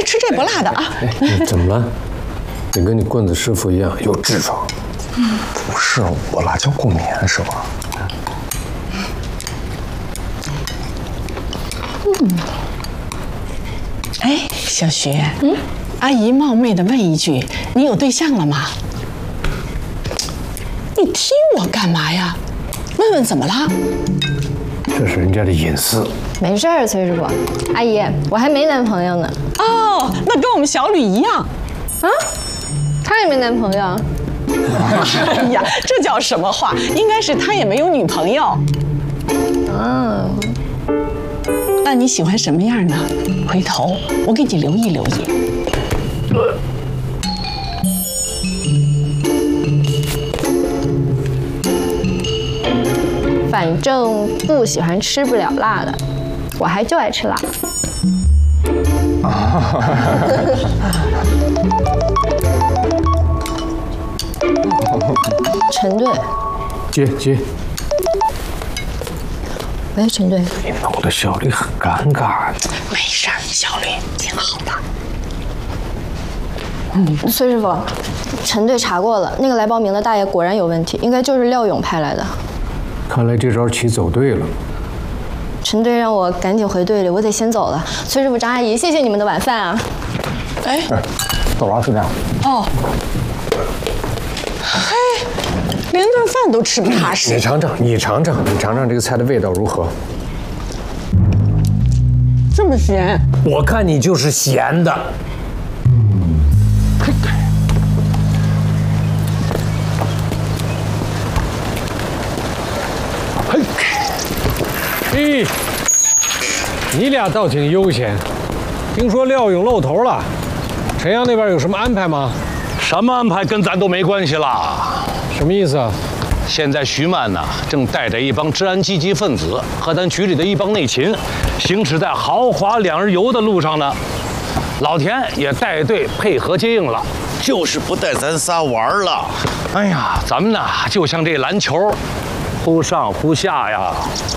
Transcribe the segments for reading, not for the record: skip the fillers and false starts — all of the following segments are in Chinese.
吃这不辣的啊。 你怎么了？你跟你棍子师傅一样有痔疮。 不是，我辣椒过敏，师傅。 哎，小徐，阿姨冒昧的问一句，你有对象了吗？你听我干嘛呀？问问怎么了？ 这是人家的隐私。 没事儿，崔师傅。阿姨，我还没男朋友呢。 哦，那跟我们小吕一样。 啊？他也没男朋友。 哎呀，这叫什么话？应该是他也没有女朋友。 嗯。 那你喜欢什么样呢？回头我给你留意留意。 反正不喜欢吃不了辣的，我还就爱吃辣。陈队， 接。 喂，陈队， 你弄得小吕很尴尬。 没事儿，小吕挺好的。 崔师傅，陈队查过了，那个来报名的大爷果然有问题，应该就是廖勇派来的。 看来这招棋走对了。 陈队让我赶紧回队里，我得先走了。崔师傅、张阿姨，谢谢你们的晚饭啊！ 哎， 豆芽是这样。 哦，嘿，连顿饭都吃不踏实。 你尝尝这个菜的味道如何？ 这么咸？ 我看你就是咸的。嘿，你俩倒挺悠闲。听说廖勇露头了，陈阳那边有什么安排吗？ 什么安排跟咱都没关系啦。 什么意思啊？ 现在徐曼呢，正带着一帮治安积极分子和咱局里的一帮内勤，行驶在豪华2日游的路上呢。老田也带队配合接应了， 就是不带咱仨玩了。 哎呀，咱们呢就像这篮球，忽上忽下呀。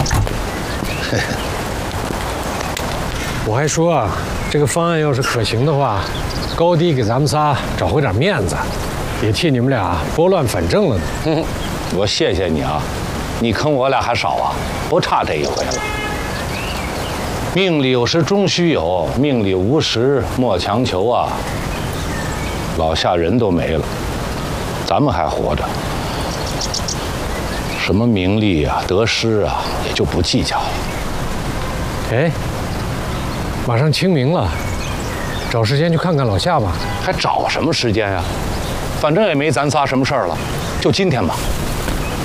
我还说啊，这个方案要是可行的话，高低给咱们仨找回点面子，也替你们俩拨乱反正了呢。 我谢谢你啊，你坑我俩还少啊，不差这一回了。命里有时终须有，命里无时莫强求啊。老夏人都没了，咱们还活着，什么名利啊、得失啊，也就不计较了。 哎，马上清明了，找时间去看看老夏吧。 还找什么时间呀？反正也没咱仨什么事儿了，就今天吧。